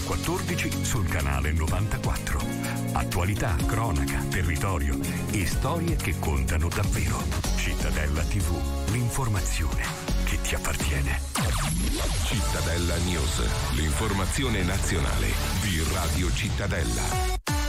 14 sul canale 94. Attualità, cronaca, territorio e storie che contano davvero. Cittadella TV, l'informazione che ti appartiene. Cittadella News, l'informazione nazionale di Radio Cittadella.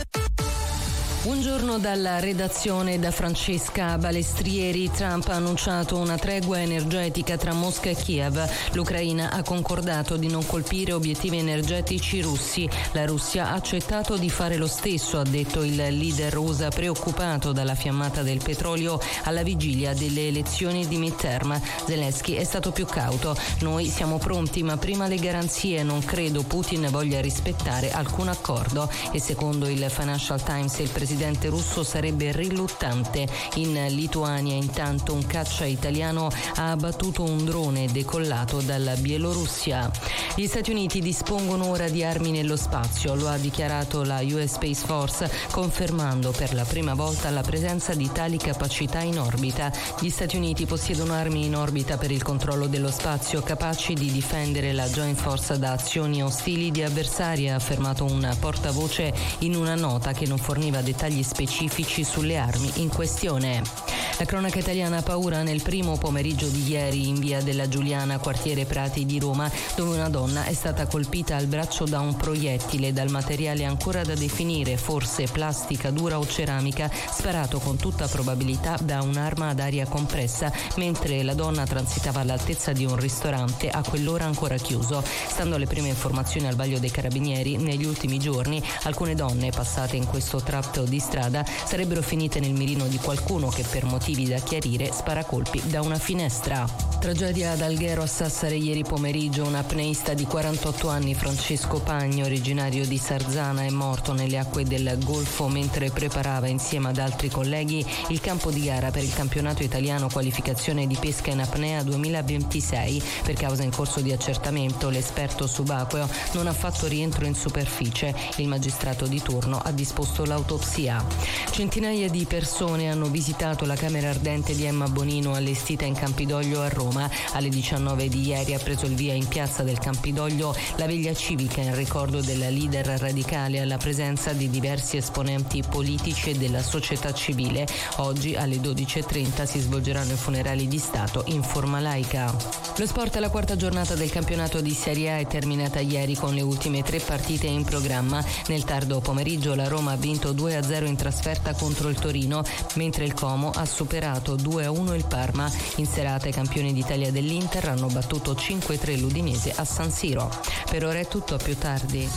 Buongiorno dalla redazione da Francesca Balestrieri. Trump ha annunciato una tregua energetica tra Mosca e Kiev. L'Ucraina ha concordato di non colpire obiettivi energetici russi. La Russia ha accettato di fare lo stesso, ha detto il leader USA, preoccupato dalla fiammata del petrolio alla vigilia delle elezioni di midterm. Zelensky è stato più cauto. Noi siamo pronti, ma prima le garanzie. Non credo Putin voglia rispettare alcun accordo. E secondo il Financial Times il presidente russo sarebbe riluttante. In Lituania intanto un caccia italiano ha abbattuto un drone decollato dalla Bielorussia. Gli Stati Uniti dispongono ora di armi nello spazio, lo ha dichiarato la US Space Force, confermando per la prima volta la presenza di tali capacità in orbita. Gli Stati Uniti possiedono armi in orbita per il controllo dello spazio capaci di difendere la Joint Force da azioni ostili di avversari, ha affermato un portavoce in una nota che non forniva dettagli specifici sulle armi in questione. La cronaca italiana ha paura nel primo pomeriggio di ieri in via della Giuliana, quartiere Prati di Roma, dove una donna è stata colpita al braccio da un proiettile dal materiale ancora da definire, forse plastica dura o ceramica, sparato con tutta probabilità da un'arma ad aria compressa, mentre la donna transitava all'altezza di un ristorante a quell'ora ancora chiuso. Stando alle prime informazioni al vaglio dei carabinieri, negli ultimi giorni alcune donne passate in questo tratto di strada sarebbero finite nel mirino di qualcuno che per motivi da chiarire spara colpi da una finestra. Tragedia ad Alghero a Sassari ieri pomeriggio. Un apneista di 48 anni, Francesco Pagni, originario di Sarzana, è morto nelle acque del Golfo mentre preparava insieme ad altri colleghi il campo di gara per il campionato italiano qualificazione di pesca in apnea 2026. Per causa in corso di accertamento, l'esperto subacqueo non ha fatto rientro in superficie. Il magistrato di turno ha disposto l'autopsia. Centinaia di persone hanno visitato la camera ardente di Emma Bonino allestita in Campidoglio a Roma. Alle 19 di ieri ha preso il via in piazza del Campidoglio la veglia civica in ricordo della leader radicale, alla presenza di diversi esponenti politici e della società civile. Oggi alle 12.30 si svolgeranno i funerali di Stato in forma laica. Lo sport. La quarta giornata del campionato di Serie A è terminata ieri con le ultime 3 partite in programma. Nel tardo pomeriggio la Roma ha vinto 2-0 in trasferta contro il Torino, mentre il Como ha superato 2-1 il Parma. In serata i campioni d'Italia dell'Inter hanno battuto 5-3 l'Udinese a San Siro. Per ora è tutto, a più tardi.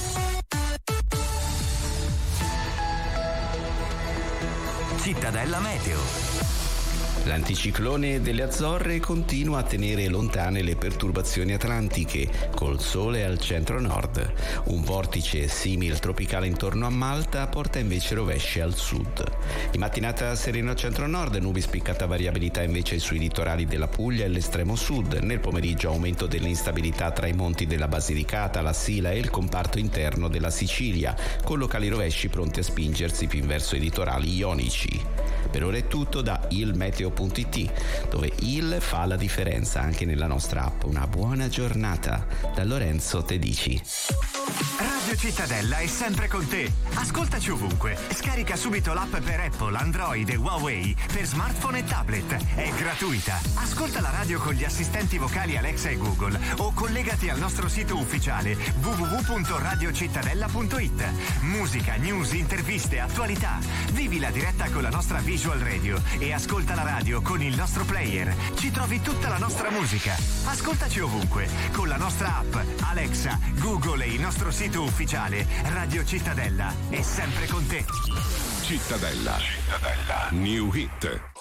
Cittadella Meteo. L'anticiclone delle Azzorre continua a tenere lontane le perturbazioni atlantiche, col sole al centro-nord. Un vortice simil tropicale intorno a Malta porta invece rovesci al sud. In mattinata sereno al centro-nord, nubi spiccata variabilità invece sui litorali della Puglia e l'estremo sud. Nel pomeriggio aumento dell'instabilità tra i monti della Basilicata, la Sila e il comparto interno della Sicilia, con locali rovesci pronti a spingersi più verso i litorali ionici. Per ora è tutto da ilmeteo.it, dove il fa la differenza anche nella nostra app. Una buona giornata da Lorenzo Tedici. Radio Cittadella è sempre con te. Ascoltaci ovunque. Scarica subito l'app per Apple, Android e Huawei per smartphone e tablet. È gratuita. Ascolta la radio con gli assistenti vocali Alexa e Google o collegati al nostro sito ufficiale www.radiocittadella.it. Musica, news, interviste, attualità. Vivi la diretta con la nostra Visual Radio e ascolta la radio con il nostro player. Ci trovi tutta la nostra musica. Ascoltaci ovunque con la nostra app Alexa, Google e il nostro sito ufficiale. Radio Cittadella è sempre con te. Cittadella. New Hit.